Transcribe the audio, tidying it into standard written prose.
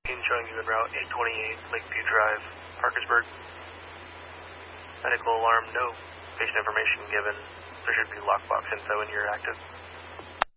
showing you en route 828 Lakeview Drive, Parkersburg. Medical alarm, no patient information given. There should be lockbox info in your active.